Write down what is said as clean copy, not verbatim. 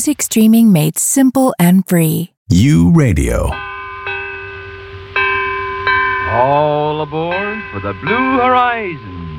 Music streaming made simple and free. U Radio. All aboard for the Blue Horizon.